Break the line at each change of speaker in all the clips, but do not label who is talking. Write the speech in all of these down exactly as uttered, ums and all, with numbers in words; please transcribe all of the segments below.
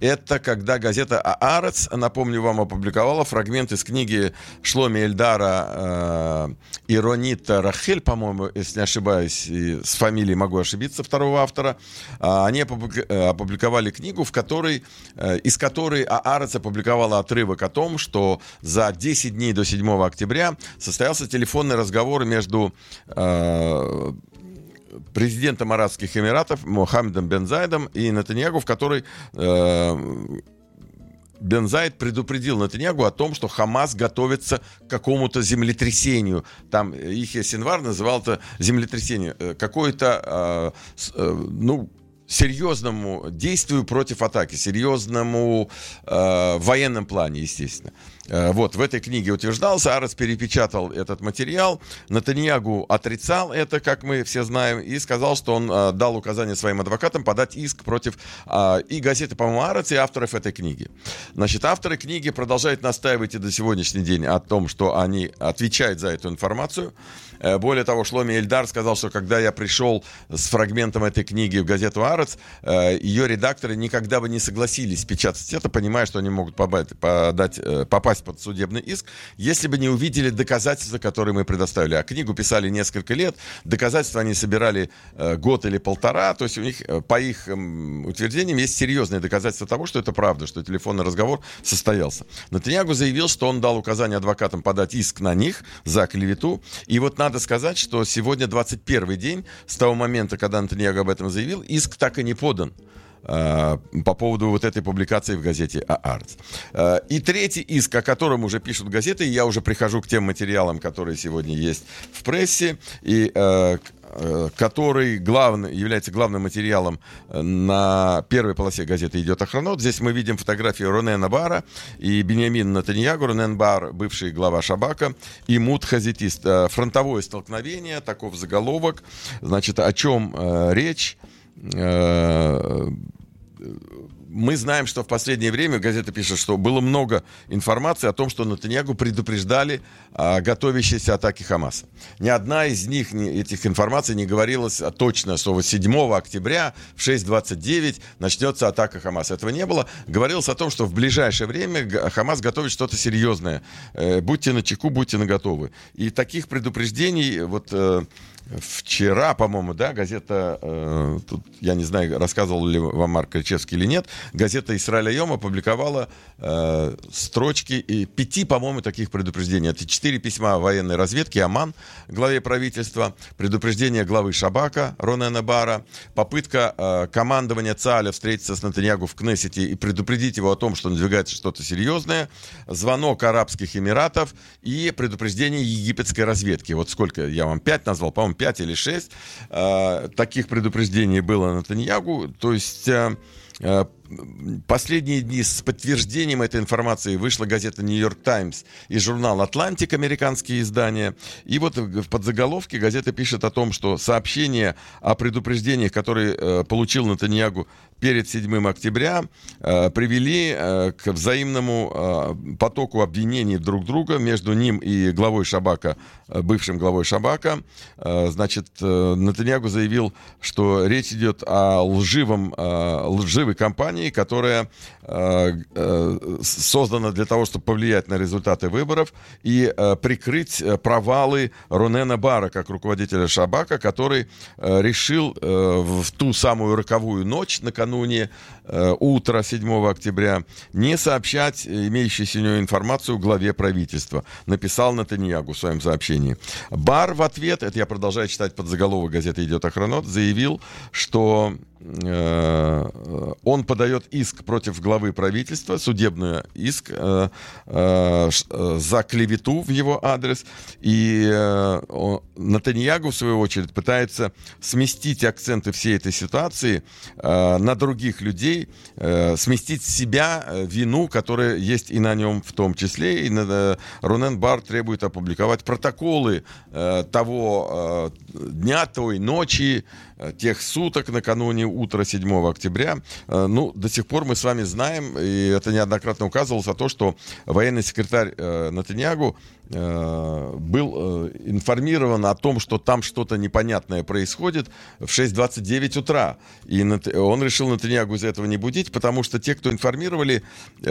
Это когда газета «Аарец», напомню вам, опубликовала фрагмент из книги Шломи Эльдара э, и Ронита Рахель, по-моему, если не ошибаюсь, и с фамилией могу ошибиться, второго автора. Э, они опубликовали книгу, в которой, э, из которой «Аарец» опубликовала отрывок о том, что за десять дней до седьмого октября состоялся телефонный разговор между э, президентом Арабских Эмиратов Мохаммедом бен Заидом и Нетаньяху, в которой э, бен Заид предупредил Нетаньяху о том, что Хамас готовится к какому-то землетрясению. Там Ихья Синвар называл это землетрясение. Какое-то, э, э, ну, серьезному действию против атаки, серьезному э, военном плане, естественно. Э, вот, в этой книге утверждался, Аарец перепечатал этот материал, Нетаньяху отрицал это, как мы все знаем, и сказал, что он э, дал указание своим адвокатам подать иск против э, и газеты, по-моему, Аарец, и авторов этой книги. Значит, авторы книги продолжают настаивать и до сегодняшний день о том, что они отвечают за эту информацию. Э, более того, Шломи Эльдар сказал, что когда я пришел с фрагментом этой книги в газету Аарец, ее редакторы никогда бы не согласились печатать это, понимая, что они могут подать, подать, попасть под судебный иск, если бы не увидели доказательства, которые мы предоставили. А книгу писали несколько лет, доказательства они собирали год или полтора, то есть у них, по их утверждениям, есть серьезные доказательства того, что это правда, что телефонный разговор состоялся. Нетаньяху заявил, что он дал указание адвокатам подать иск на них за клевету, и вот надо сказать, что сегодня двадцать первый день с того момента, когда Нетаньяху об этом заявил, иск так и не подан э, по поводу вот этой публикации в газете «Аарец». Э, и третий иск, о котором уже пишут газеты, и я уже прихожу к тем материалам, которые сегодня есть в прессе, и э, э, который главный, является главным материалом на первой полосе газеты «Идет Охранот». Здесь мы видим фотографии Ронена Бара и Биньямин Нетаньяху. Ронен Бар, бывший глава Шабака, и Мут Хазитист. Э, фронтовое столкновение, таков заголовок. Значит, о чем э, речь? Мы знаем, что в последнее время, газета пишет, что было много информации о том, что Нетаньяху предупреждали о готовящейся атаке Хамаса. Ни одна из них, этих информаций, не говорилось точно, что седьмого октября в шесть двадцать девять начнется атака Хамаса. Этого не было. Говорилось о том, что в ближайшее время Хамас готовит что-то серьезное. Будьте начеку, будьте наготовы. И таких предупреждений вот... Вчера, по-моему, да, газета, э, тут, я не знаю, рассказывал ли вам Марк Кричевский или нет, газета «Исраэль Айом» опубликовала э, строчки и пяти, по-моему, таких предупреждений. Это четыре письма военной разведки Аман, главе правительства, предупреждение главы Шабака Ронена Бара, попытка э, командования ЦААля встретиться с Нетаньяху в Кнессете и предупредить его о том, что надвигается что-то серьезное, звонок Арабских Эмиратов и предупреждение египетской разведки. Вот сколько я вам, пять назвал, по-моему, пять или шесть э, таких предупреждений было Нетаньяху. То есть э, э, последние дни с подтверждением этой информации вышла газета «Нью-Йорк Таймс» и журнал «Атлантик», американские издания. И вот в подзаголовке газета пишет о том, что сообщения о предупреждениях, которые э, получил Нетаньяху перед седьмым октября, э, привели э, к взаимному э, потоку обвинений друг друга между ним и главой Шабака, э, бывшим главой Шабака. Э, значит, э, Нетаньяху заявил, что речь идет о лживом, э, лживой кампании, которая э, э, создана для того, чтобы повлиять на результаты выборов и э, прикрыть провалы Ронена Бара как руководителя Шабака, который э, решил э, в ту самую роковую ночь накануне э, утра седьмого октября не сообщать имеющуюся у него информацию главе правительства. Написал Нетаньяху в своем сообщении. Бар в ответ, это я продолжаю читать подзаголовок газеты «Идет Охранот», заявил, что э, он подает иск против главы правительства, судебный иск э, э, за клевету в его адрес. И э, Нетаньяху, в свою очередь, пытается сместить акценты всей этой ситуации э, на других людей, э, сместить с себя вину, которая есть и на нем в том числе. И э, Ронен Бар требует опубликовать протоколы э, того э, дня, той ночи, тех суток накануне утра седьмого октября. Ну, до сих пор мы с вами знаем, и это неоднократно указывалось, о том, что военный секретарь Нетаньяху был информирован о том, что там что-то непонятное происходит в шесть двадцать девять утра. И он решил Нетаньяху из этого не будить, потому что те, кто информировали,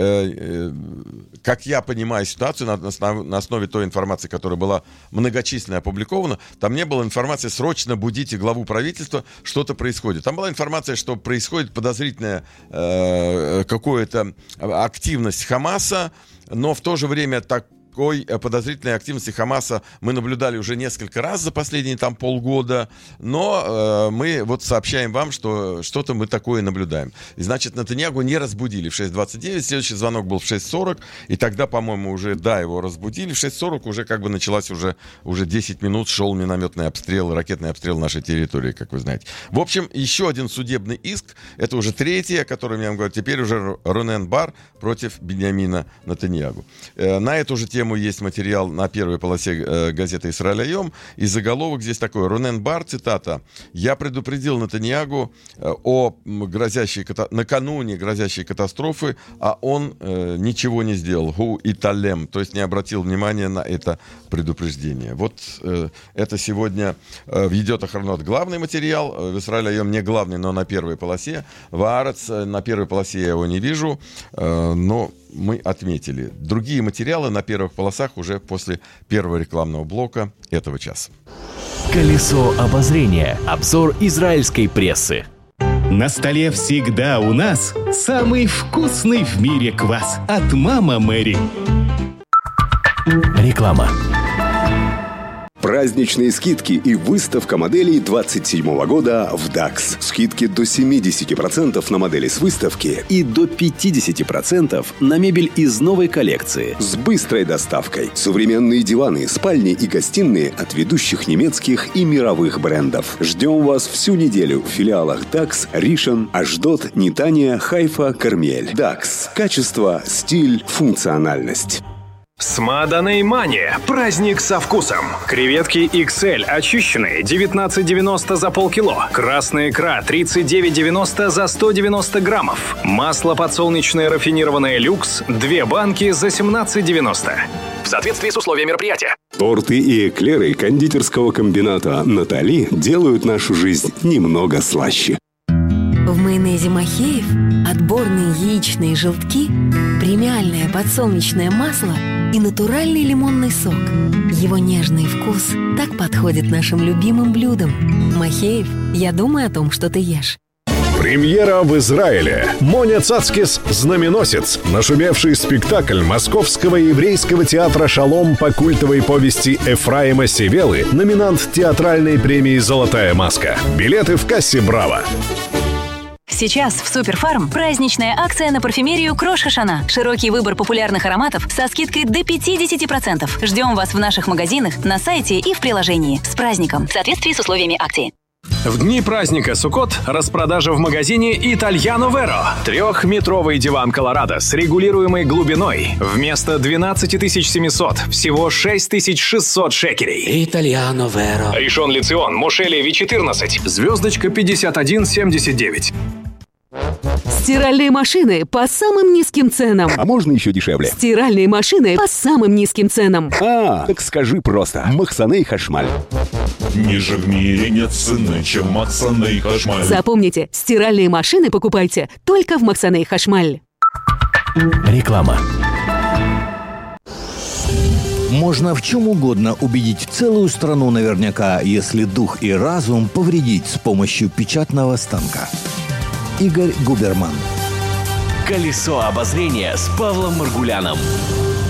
как я понимаю ситуацию, на основе той информации, которая была многочисленно опубликована, там не было информации «срочно будите главу правительства, что-то происходит». Там была информация, что происходит подозрительная э, какая-то активность Хамаса, но в то же время так Такой подозрительной активности Хамаса мы наблюдали уже несколько раз за последние там полгода, но э, мы вот сообщаем вам, что что-то мы такое наблюдаем. И значит, Нетаньяху не разбудили в шесть двадцать девять, следующий звонок был в шесть сорок, и тогда, по-моему, уже, да, его разбудили. В шесть сорок уже как бы началась уже, уже десять минут, шел минометный обстрел, ракетный обстрел нашей территории, как вы знаете. В общем, еще один судебный иск, это уже третий, о котором я вам говорю, теперь уже Ронен Бар против Биньямина Нетаньяху. Э, на эту же тему есть материал на первой полосе э, газеты «Исраэль Айом», и заголовок здесь такой. Ронен Бар, цитата: «Я предупредил Нетаньяху э, о грозящей, накануне грозящей катастрофы, а он э, ничего не сделал. Ху италем», то есть не обратил внимания на это предупреждение. Вот э, это сегодня э, в Едиот Ахронот главный материал, э, в «Исраэль Айом» не главный, но на первой полосе. В Аарец э, на первой полосе я его не вижу, э, но мы отметили. Другие материалы на первых полосах уже после первого рекламного блока этого часа.
Колесо обозрения. Обзор израильской прессы.
На столе всегда у нас самый вкусный в мире квас от Мама Мэри.
Реклама.
Праздничные скидки и выставка моделей двадцать седьмого года в дакс. Скидки до семьдесят процентов на модели с выставки и до пятьдесят процентов на мебель из новой коллекции с быстрой доставкой. Современные диваны, спальни и гостиные от ведущих немецких и мировых брендов. Ждем вас всю неделю в филиалах дакс, Ришон, Ашдод, Нетания, Хайфа, Кармель. дакс. Качество, стиль, функциональность.
Смаданей Мани. Праздник со вкусом. Креветки икс эль очищенные девятнадцать девяносто за полкило. Красная икра тридцать девять девяносто за сто девяносто граммов. Масло подсолнечное рафинированное люкс две банки за семнадцать девяносто. В соответствии с условиями мероприятия.
Торты и эклеры кондитерского комбината «Натали» делают нашу жизнь немного слаще.
В майонезе Махеев отборные яичные желтки, премиальное подсолнечное масло и натуральный лимонный сок. Его нежный вкус так подходит нашим любимым блюдам. Махеев, я думаю о том, что ты ешь.
Премьера в Израиле. Моня Цацкис «Знаменосец». Нашумевший спектакль Московского еврейского театра «Шалом» по культовой повести Эфраима Севелы, номинант театральной премии «Золотая маска». Билеты в кассе «Браво».
Сейчас в Суперфарм праздничная акция на парфюмерию Крош Хашана. Широкий выбор популярных ароматов со скидкой до пятьдесят процентов. Ждем вас в наших магазинах, на сайте и в приложении. С праздником! В соответствии с условиями акции.
В дни праздника Суккот распродажа в магазине Итальяно Веро. Трехметровый диван Колорадо с регулируемой глубиной. Вместо двенадцать тысяч семьсот всего шесть тысяч шестьсот шекелей.
Итальяно Веро.
Ришон Лицион, Мушели Ви четырнадцать. Звездочка пятьдесят один семьдесят девять.
Стиральные машины по самым низким ценам.
А можно еще дешевле?
Стиральные машины по самым низким ценам.
А, так скажи просто. Махсаней Хашмаль.
Ниже в мире нет цены, чем Махсаней Хашмаль.
Запомните, стиральные машины покупайте только в Махсаней Хашмаль.
Реклама.
Можно в чем угодно убедить целую страну наверняка, если дух и разум повредить с помощью печатного станка. Игорь Губерман.
Колесо обозрения с Павлом Маргуляном.